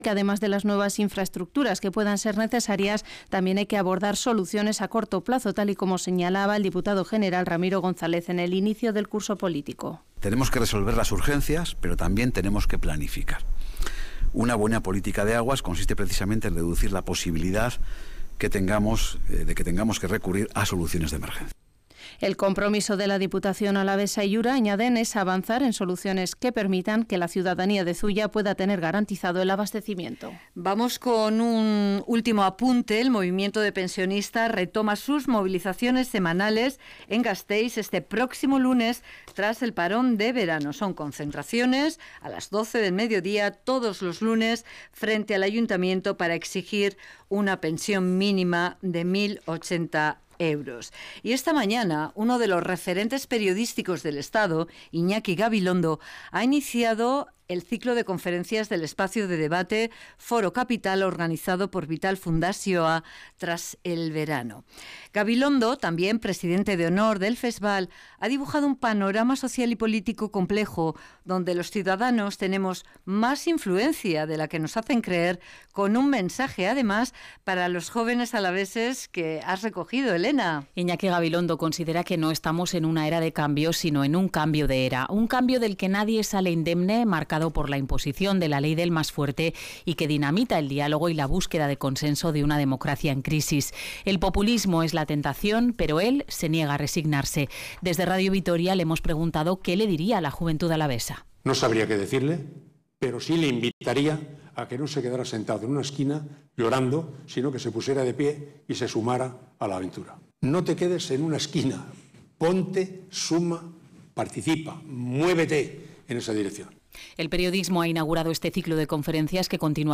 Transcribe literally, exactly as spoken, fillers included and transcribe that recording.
que además de las nuevas infraestructuras que puedan ser necesarias, también hay que abordar soluciones a corto plazo, tal y como señalaba el diputado general Ramiro González en el inicio del curso político. Tenemos que resolver las urgencias, pero también tenemos que planificar. Una buena política de aguas consiste precisamente en reducir la posibilidad que tengamos, eh, de que tengamos que recurrir a soluciones de emergencia. El compromiso de la Diputación alavesa y Ura, añaden, es avanzar en soluciones que permitan que la ciudadanía de Zuia pueda tener garantizado el abastecimiento. Vamos con un último apunte. El movimiento de pensionistas retoma sus movilizaciones semanales en Gasteiz este próximo lunes tras el parón de verano. Son concentraciones a las doce del mediodía todos los lunes frente al ayuntamiento para exigir una pensión mínima de mil ochenta euros. Y esta mañana, uno de los referentes periodísticos del Estado, Iñaki Gabilondo, ha iniciado el ciclo de conferencias del espacio de debate Foro Capital organizado por Vital Fundazioa tras el verano. Gabilondo, también presidente de honor del festival, ha dibujado un panorama social y político complejo donde los ciudadanos tenemos más influencia de la que nos hacen creer, con un mensaje además para los jóvenes alaveses que has recogido, Elena. Iñaki Gabilondo considera que no estamos en una era de cambio, sino en un cambio de era. Un cambio del que nadie sale indemne, marcado por la imposición de la ley del más fuerte y que dinamita el diálogo y la búsqueda de consenso de una democracia en crisis. El populismo es la tentación, pero él se niega a resignarse. Desde Radio Vitoria le hemos preguntado qué le diría a la juventud alavesa. No sabría qué decirle, pero sí le invitaría a que no se quedara sentado en una esquina llorando, sino que se pusiera de pie y se sumara a la aventura. No te quedes en una esquina, ponte, suma, participa, muévete en esa dirección. El periodismo ha inaugurado este ciclo de conferencias que continúa